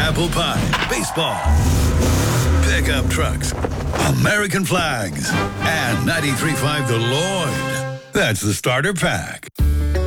apple pie, baseball, pickup trucks, American flags, and 93.5 The Lloyd. That's the starter pack.